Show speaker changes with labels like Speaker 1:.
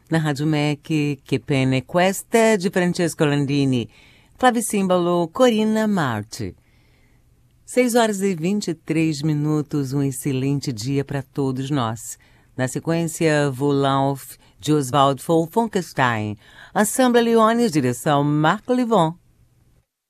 Speaker 1: Na Rádio MEC, Che pene queste, de Francesco Landini. Clavicímbalo, Corina Marti. 6h23, um excelente dia para todos nós. Na sequência, Volanf, de Oswald von Funkenstein. Ensemble Leones, direção Marco Livon.